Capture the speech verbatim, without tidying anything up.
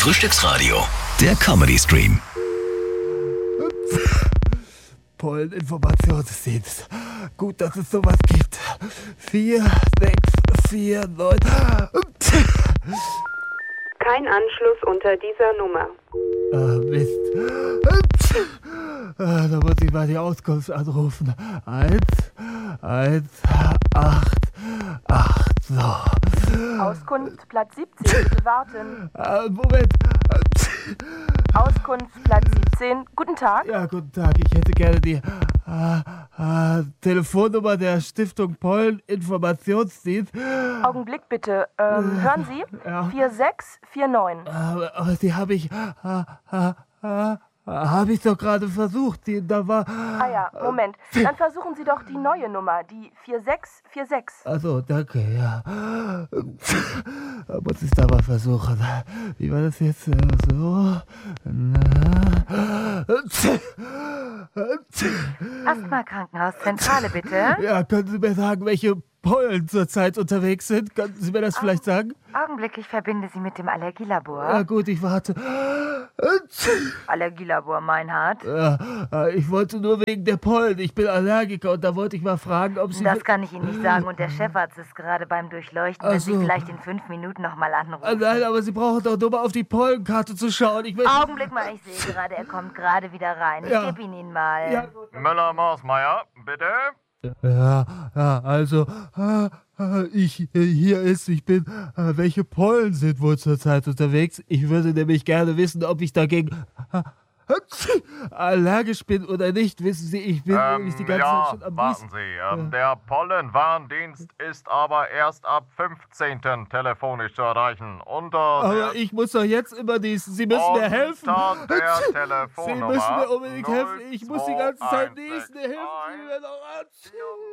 Frühstücksradio, der Comedy-Stream. Polleninformationsdienst. Gut, dass es sowas gibt. Vier, sechs, vier, neun. Kein Anschluss unter dieser Nummer. Ah, Mist. Ah, da muss ich mal die Auskunft anrufen. Eins, eins, acht, acht, so. Auskunft Platz siebzehn, bitte warten. Ah, Moment. Auskunft Platz siebzehn, guten Tag. Ja, guten Tag. Ich hätte gerne die äh, äh, Telefonnummer der Stiftung Polleninformationsdienst. Augenblick bitte. Ähm, hören Sie? Ja. vier sechs vier neun. Aber, aber die habe ich, äh, äh, äh, habe ich doch gerade versucht. Die, da war. Ah ja, Moment. Dann versuchen Sie doch die neue Nummer, die vier sechs vier sechs. Also, danke, ja. Da muss ich da mal versuchen. Wie war das jetzt? So. Asthma-Krankenhauszentrale, bitte. Ja, können Sie mir sagen, welche Pollen zurzeit unterwegs sind? Könnten Sie mir das vielleicht sagen? Augenblick, ich verbinde Sie mit dem Allergielabor. Ja, gut, ich warte. Allergielabor Meinhardt. Ja, ich wollte nur wegen der Pollen. Ich bin Allergiker und da wollte ich mal fragen, ob Sie... Das kann ich Ihnen nicht sagen und der Chefarzt ist gerade beim Durchleuchten, wenn Ach so. Sie vielleicht in fünf Minuten nochmal anrufen. Ah, nein, aber Sie brauchen doch nur mal auf die Pollenkarte zu schauen. Ich will... Augenblick mal, ich sehe gerade, er kommt gerade wieder rein. Ich Ja. gebe ihn Ihnen mal. Ja, Müller-Marsmeier, bitte? ja, ja, also, äh, äh, ich, äh, hier ist, ich bin, äh, welche Pollen sind wohl zurzeit unterwegs? Ich würde nämlich gerne wissen, ob ich dagegen äh, allergisch bin oder nicht. Wissen Sie, ich bin Ähm, nämlich die ganze ja, Zeit schon am warten Niesen. Sie. Ähm, Der Pollenwarndienst ist aber erst ab fünfzehnten telefonisch zu erreichen. Unter Aber der, ich muss doch jetzt immer niesen. Sie müssen mir helfen. unter der Sie Telefonnummer müssen mir unbedingt helfen. Ich muss die ganze Zeit niesen. Helfen Sie mir null zwei eins eins. doch.